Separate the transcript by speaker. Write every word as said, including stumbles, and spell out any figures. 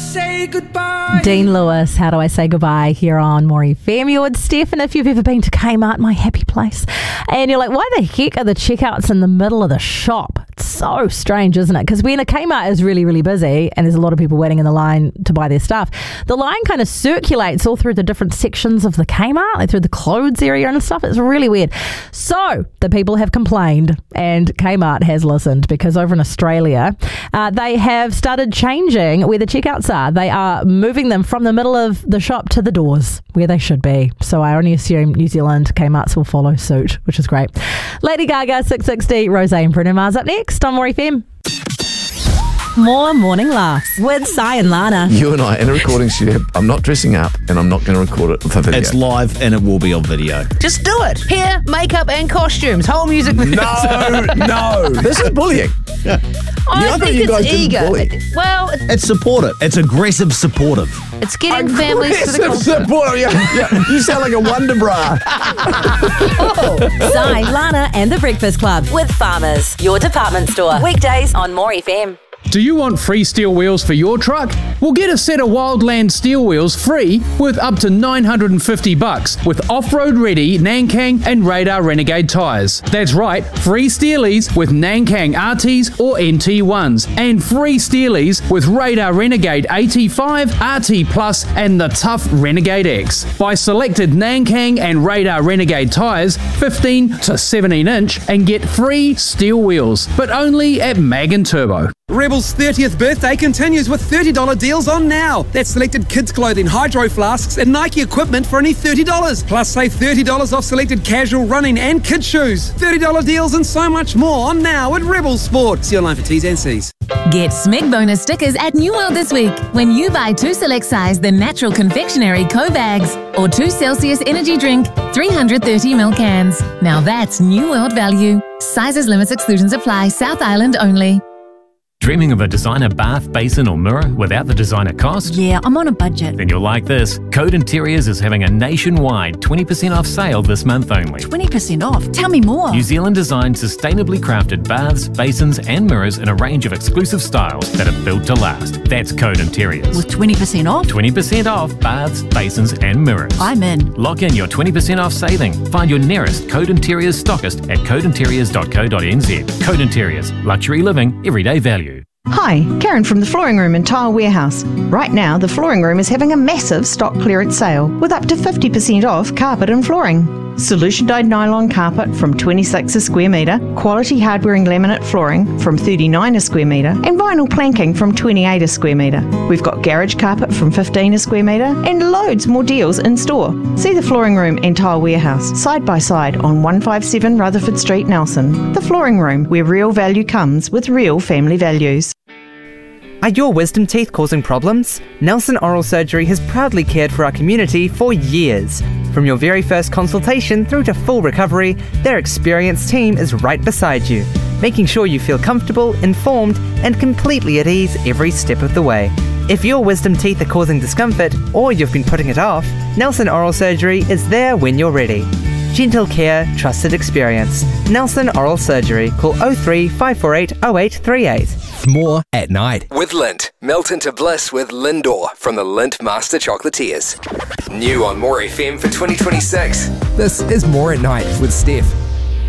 Speaker 1: say goodbye?
Speaker 2: Dean Lewis, How Do I Say Goodbye, here on More F M. You're with Steph, and if you've ever been to Kmart, my happy place, and you're like, why the heck are the checkouts in the middle of the shop? It's so strange, isn't it? Because when a Kmart is really, really busy and there's a lot of people waiting in the line to buy their stuff, the line kind of circulates all through the different sections of the Kmart, like through the clothes area and stuff. It's really weird. So the people have complained, and Kmart has listened, because over in Australia, uh, they have started changing where the checkouts are. They are moving them from the middle of the shop to the doors where they should be. So I only assume New Zealand Kmarts will follow suit, which is great. Lady Gaga, six sixty, Rosé and Bruno Mars up next on More F M. More morning laughs with Si and Lana.
Speaker 3: You and I in a recording studio. I'm not dressing up, and I'm not going to record it for video.
Speaker 4: It's live and it will be on video.
Speaker 5: Just do it. Hair, makeup and costumes. Whole music videos.
Speaker 3: No, no. This is bullying.
Speaker 5: I
Speaker 3: Yeah, I thought
Speaker 5: think
Speaker 3: you guys
Speaker 5: it's
Speaker 3: didn't
Speaker 5: eager.
Speaker 3: bully.
Speaker 5: It- well, it-
Speaker 4: It's supportive. It's aggressive supportive.
Speaker 5: it's getting families to the
Speaker 3: Aggressive
Speaker 5: concert.
Speaker 3: support. Yeah, yeah. You sound like a Wonder Bra.
Speaker 2: Si, Lana and the Breakfast Club with Farmers, your department store. Weekdays on More F M.
Speaker 6: Do you want free steel wheels for your truck? Well, get a set of Wildland steel wheels free with up to nine hundred fifty bucks with off-road ready Nankang and Radar Renegade tyres. That's right, free steelies with Nankang R Ts or N T ones, and free steelies with Radar Renegade A T five, R T Plus and the tough Renegade X. Buy selected Nankang and Radar Renegade tyres, fifteen to seventeen inch, and get free steel wheels, but only at Mag and Turbo.
Speaker 1: Rebel's thirtieth birthday continues with thirty dollars deals on now. That's selected kids' clothing, hydro flasks, and Nike equipment for only thirty dollars. Plus, save thirty dollars off selected casual running and kids' shoes. thirty dollars deals and so much more on now at Rebel Sport. See online for T's and C's.
Speaker 7: Get Smeg bonus stickers at New World this week when you buy two select size The Natural Confectionery Co bags or two Celsius Energy Drink three hundred thirty milliliter cans. Now that's New World value. Sizes, limits, exclusions apply. South Island only.
Speaker 8: Dreaming of a designer bath, basin or mirror without the designer cost?
Speaker 9: Yeah, I'm on a budget.
Speaker 8: Then you'll like this. Code Interiors is having a nationwide twenty percent off sale this month only.
Speaker 9: twenty percent off? Tell me more.
Speaker 8: New Zealand designed sustainably crafted baths, basins and mirrors in a range of exclusive styles that are built to last. That's Code Interiors.
Speaker 9: With twenty percent off?
Speaker 8: twenty percent off baths, basins and mirrors.
Speaker 9: I'm in.
Speaker 8: Lock in your twenty percent off saving. Find your nearest Code Interiors stockist at code interiors dot co dot n z. Code Interiors. Luxury living, everyday value.
Speaker 10: Hi, Karen from the Flooring Room and Tile Warehouse. Right now, the Flooring Room is having a massive stock clearance sale with up to fifty percent off carpet and flooring. Solution dyed nylon carpet from twenty-six a square metre, quality hard wearing laminate flooring from thirty-nine a square metre, and vinyl planking from twenty-eight a square metre. We've got garage carpet from fifteen a square metre and loads more deals in store. See the Flooring Room and Tile Warehouse side by side on one fifty-seven Rutherford Street, Nelson. The Flooring Room, where real value comes with real family values.
Speaker 11: Are your wisdom teeth causing problems? Nelson Oral Surgery has proudly cared for our community for years. From your very first consultation through to full recovery, their experienced team is right beside you, making sure you feel comfortable, informed, and completely at ease every step of the way. If your wisdom teeth are causing discomfort, or you've been putting it off, Nelson Oral Surgery is there when you're ready. Gentle care, trusted experience. Nelson Oral Surgery. Call oh three, five four eight, oh eight three eight.
Speaker 12: More at night.
Speaker 13: With Lindt. Melt into bliss with Lindor from the Lindt Master Chocolatiers. New on More F M for twenty twenty-six.
Speaker 12: This is More at Night with Steph.